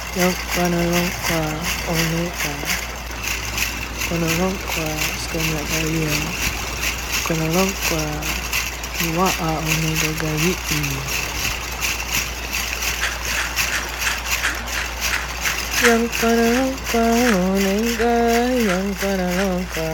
Yang panalongka oneka panalongka skanya daya panalongka iwaa onega gawi yang panalongka onega yang panalongka